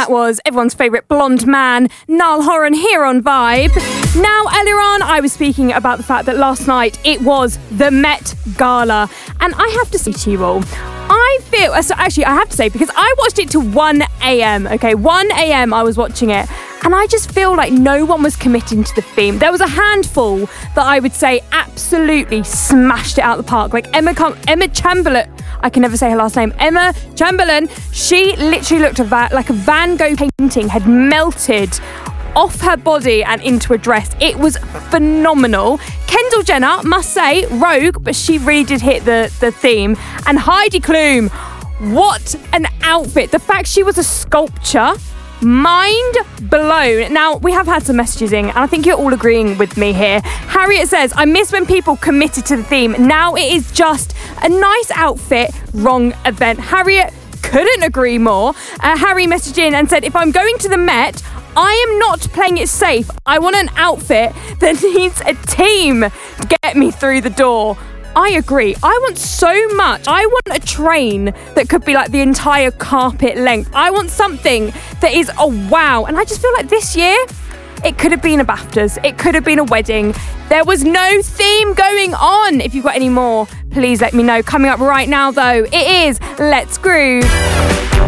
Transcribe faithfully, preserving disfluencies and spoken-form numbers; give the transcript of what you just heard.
that was everyone's favourite blonde man, Niall Horan, here on Vibe. Now, earlier on, I was speaking about the fact that last night it was the Met Gala. And I have to say to you all, I feel, so actually I have to say, because I watched it till one a.m, okay, one a.m. I was watching it. And I just feel like no one was committing to the theme. There was a handful that I would say absolutely smashed it out the park. Like Emma Com- Emma Chamberlain, I can never say her last name, Emma Chamberlain, she literally looked a va- like a Van Gogh painting had melted off her body and into a dress. It was phenomenal. Kendall Jenner, must say, rogue, but she really did hit the, the theme. And Heidi Klum, what an outfit. The fact she was a sculpture, mind blown. Now, we have had some messages in, and I think you're all agreeing with me here. Harriet says, I miss when people committed to the theme. Now it is just a nice outfit, wrong event. Harriet couldn't agree more. Uh, Harry messaged in and said, if I'm going to the Met, I am not playing it safe. I want an outfit that needs a team to get me through the door. I agree. I want so much. I want a train that could be like the entire carpet length. I want something that is a wow. And I just feel like this year, it could have been a BAFTAs. It could have been a wedding. There was no theme going on. If you've got any more, please let me know. Coming up right now, though, it is Let's Groove.